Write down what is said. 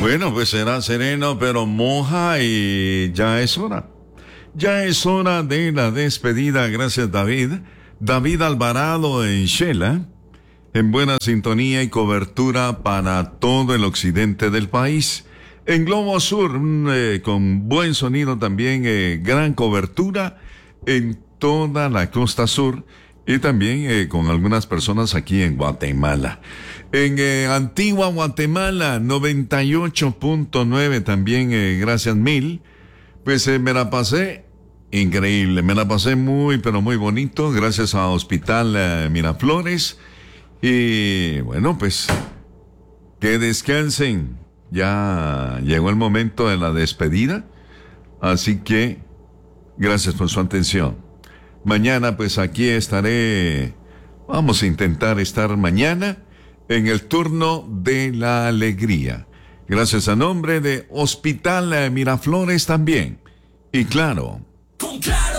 Bueno, pues será sereno, pero moja y ya es hora. Ya es hora de la despedida. Gracias, David. David Alvarado en Shela, en buena sintonía y cobertura para todo el occidente del país. En Globo Sur, con buen sonido también, gran cobertura en toda la costa sur y también con algunas personas aquí en Guatemala. En Antigua Guatemala, 98.9 también, gracias mil. Pues me la pasé increíble, me la pasé muy, pero muy bonito, gracias a Hospital Miraflores. Y bueno, pues que descansen. Ya llegó el momento de la despedida, así que gracias por su atención. Mañana pues aquí estaré, vamos a intentar estar mañana en el turno de la alegría. Gracias a nombre de Hospital Miraflores también. Y claro,